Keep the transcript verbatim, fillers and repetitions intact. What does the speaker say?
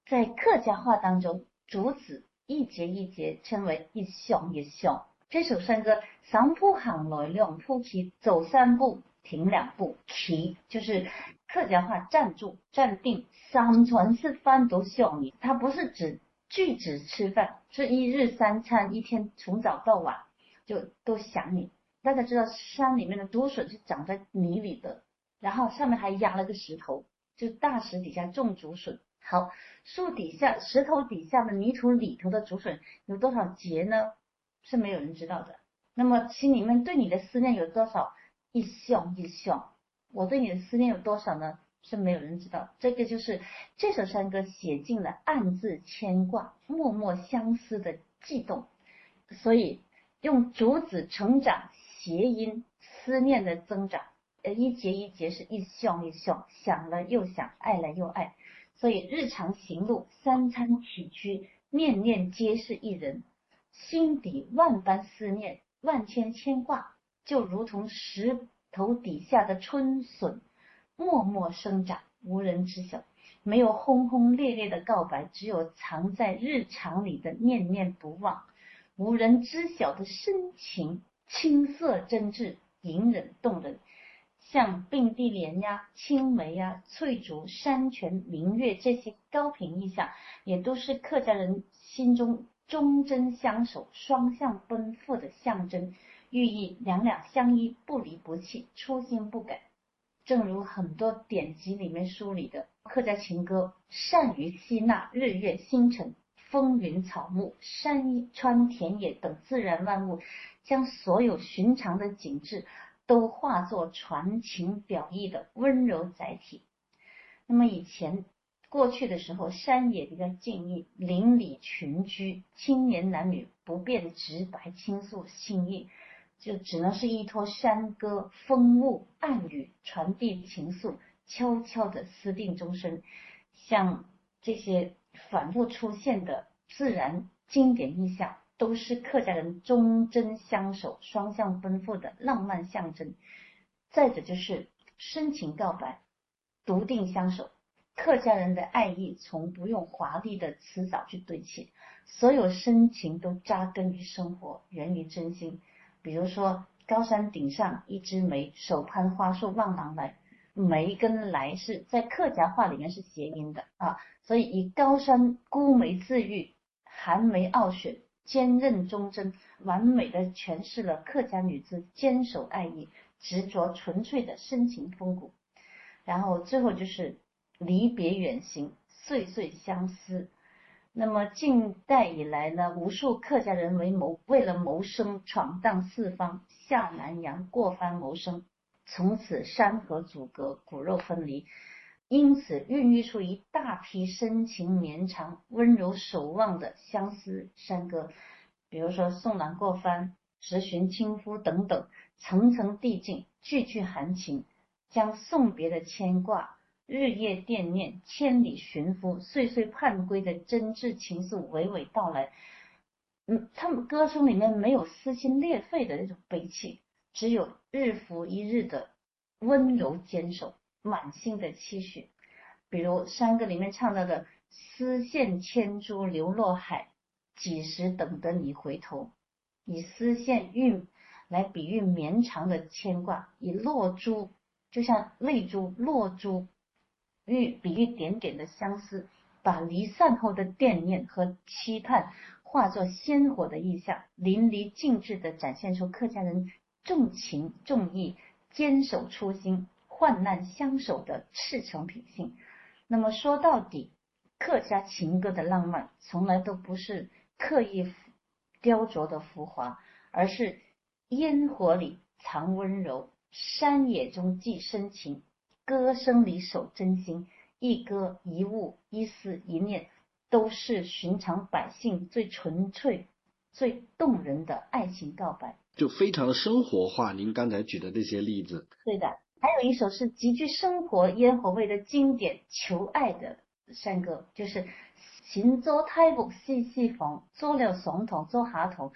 在客家话当中，竹子一节一节称为一响一响。这首山歌三步行来两步骑，走三步停两步，骑就是客家话站住站定，三传四饭都响你，它不是指拒止吃饭，是一日三餐，一天从早到晚就都想你。大家知道山里面的竹笋是长在泥里的，然后上面还压了个石头，就大石底下种竹笋。好，树底下石头底下的泥土里头的竹笋有多少节呢？是没有人知道的。那么心里面对你的思念有多少？一响一响，我对你的思念有多少呢？是没有人知道。这个就是这首山歌写尽了暗自牵挂、默默相思的悸动。所以用竹子成长谐音，思念的增长，呃，一节一节是一响一响，想了又想，爱了又爱。所以日常行路，三餐起居，念念皆是一人，心底万般思念，万千牵挂，就如同石头底下的春笋，默默生长，无人知晓。没有轰轰烈烈的告白，只有藏在日常里的念念不忘，无人知晓的深情，青涩真挚，隐忍动人。像并蒂莲呀、青梅呀、翠竹、山泉、明月这些高频意象，也都是客家人心中忠贞相守、双向奔赴的象征，寓意两两相依、不离不弃、初心不改。正如很多典籍里面梳理的，客家情歌善于吸纳日月星辰、风云草木、山川田野等自然万物，将所有寻常的景致都化作传情表意的温柔载体。那么以前过去的时候，山野比较静谧，邻里群居，青年男女不便直白倾诉心意，就只能是依托山歌、风物、暗语传递情愫，悄悄的私定终身。像这些反复出现的自然经典意象，都是客家人忠贞相守、双向奔赴的浪漫象征。再者就是深情告白，笃定相守。客家人的爱意从不用华丽的辞藻去堆砌，所有深情都扎根于生活，源于真心。比如说高山顶上一枝梅，手攀花树望郎来，梅跟来是在客家话里面是谐音的啊，所以以高山孤梅自喻，寒梅傲雪，坚韧忠贞，完美的诠释了客家女子坚守爱意、执着纯粹的深情风骨。然后最后就是离别远行，岁岁相思。那么近代以来呢，无数客家人为谋为了谋生闯荡四方，下南洋过番谋生，从此山河阻隔，骨肉分离，因此孕育出一大批深情绵长、温柔守望的相思山歌，比如说送郎过番、直寻亲夫等等，层层递进，句句含情，将送别的牵挂、日夜惦念、千里寻夫、岁岁盼归的真挚情愫娓娓道来。嗯，他们歌声里面没有撕心裂肺的那种悲戚，只有日复一日的温柔坚守，满心的期许。比如山歌里面唱到的丝线牵珠流落海，几时等得你回头，以丝线韵来比喻绵长的牵挂，以落珠就像泪珠落珠喻比喻点点的相思，把离散后的惦念和期盼化作鲜活的意象，淋漓尽致地展现出客家人重情重义、坚守初心、患难相守的赤诚品性。那么说到底，客家情歌的浪漫从来都不是刻意雕琢的浮华，而是烟火里藏温柔，山野中寄深情，歌声里守真心，一歌一物一思一念，都是寻常百姓最纯粹、最动人的爱情告白， 就非常的生活化。您刚才举的这些例子， 对的。还有一首是极具生活烟火味的经典求爱的山歌，就是行走太木细细缝，做了总统做下头，